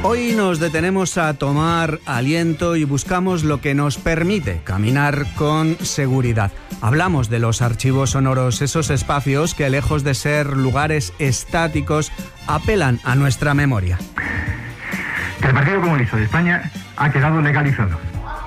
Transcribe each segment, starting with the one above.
Hoy nos detenemos a tomar aliento y buscamos lo que nos permite caminar con seguridad. Hablamos de los archivos sonoros, esos espacios que, lejos de ser lugares estáticos, apelan a nuestra memoria. El Partido Comunista de España ha quedado legalizado.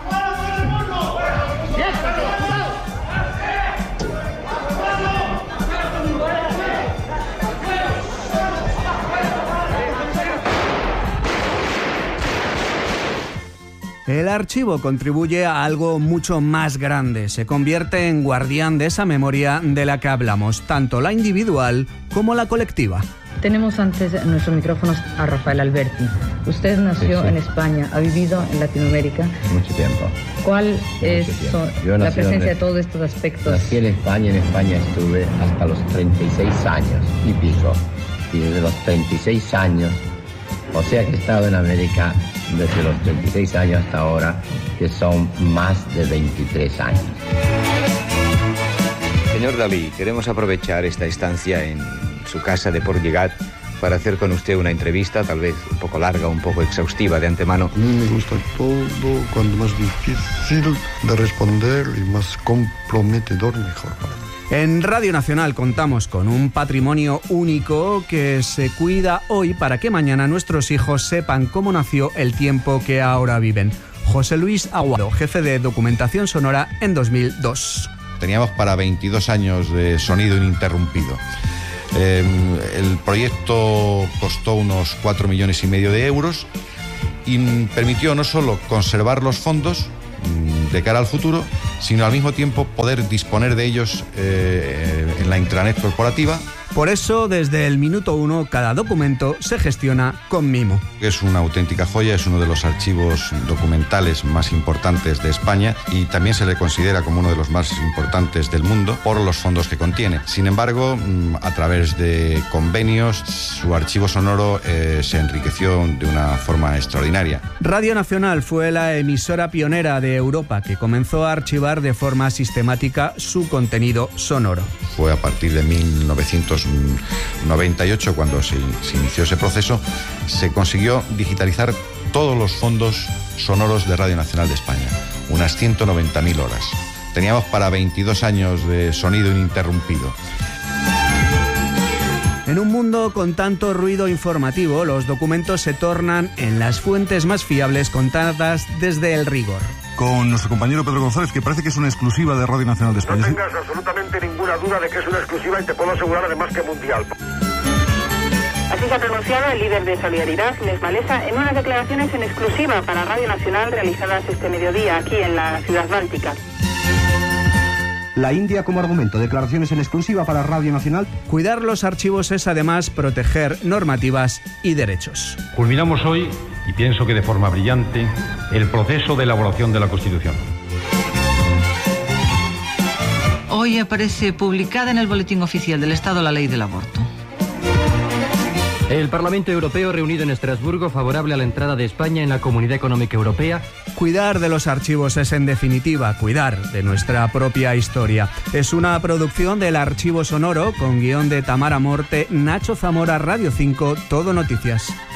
El archivo contribuye a algo mucho más grande. Se convierte en guardián de esa memoria de la que hablamos, tanto la individual como la colectiva. Tenemos antes en nuestros micrófonos a Rafael Alberti. Usted nació en España, ha vivido en Latinoamérica. Mucho tiempo. ¿Cuál es la presencia de todos estos aspectos? Nací en España estuve hasta los 36 años y pico. Y desde los 36 años, o sea que he estado en América desde los 36 años hasta ahora, que son más de 23 años. Señor Dalí, queremos aprovechar esta estancia en su casa de Port Lligat para hacer con usted una entrevista, tal vez un poco larga, un poco exhaustiva de antemano. A mí me gusta todo, cuanto más difícil de responder y más comprometedor, mejor para mí. En Radio Nacional contamos con un patrimonio único que se cuida hoy para que mañana nuestros hijos sepan cómo nació el tiempo que ahora viven. José Luis Aguado, jefe de documentación sonora en 2002. Teníamos para 22 años de sonido ininterrumpido. El proyecto costó unos 4,5 millones de euros y permitió no solo conservar los fondos de cara al futuro, sino al mismo tiempo poder disponer de ellos en la intranet corporativa. Por eso, desde el minuto 1, cada documento se gestiona con mimo. Es una auténtica joya, es uno de los archivos documentales más importantes de España y también se le considera como uno de los más importantes del mundo por los fondos que contiene. Sin embargo, a través de convenios, su archivo sonoro se enriqueció de una forma extraordinaria. Radio Nacional fue la emisora pionera de Europa que comenzó a archivar de forma sistemática su contenido sonoro. Fue a partir de 1998, cuando se inició ese proceso, se consiguió digitalizar todos los fondos sonoros de Radio Nacional de España, unas 190.000 horas. Teníamos para 22 años de sonido ininterrumpido. En un mundo con tanto ruido informativo, los documentos se tornan en las fuentes más fiables contadas desde el rigor. Con nuestro compañero Pedro González, que parece que es una exclusiva de Radio Nacional de España. No tengas absolutamente ninguna duda de que es una exclusiva y te puedo asegurar además que mundial. Así se ha pronunciado el líder de Solidaridad, Inés Malesa, en unas declaraciones en exclusiva para Radio Nacional realizadas este mediodía aquí en la Ciudad Báltica. La India como argumento, declaraciones en exclusiva para Radio Nacional. Cuidar los archivos es además proteger normativas y derechos. Culminamos hoy, y pienso que de forma brillante, el proceso de elaboración de la Constitución. Hoy aparece publicada en el Boletín Oficial del Estado la Ley del Aborto. El Parlamento Europeo reunido en Estrasburgo favorable a la entrada de España en la Comunidad Económica Europea. Cuidar de los archivos es, en definitiva, cuidar de nuestra propia historia. Es una producción del Archivo Sonoro con guión de Tamara Morte, Nacho Zamora, Radio 5, Todo Noticias.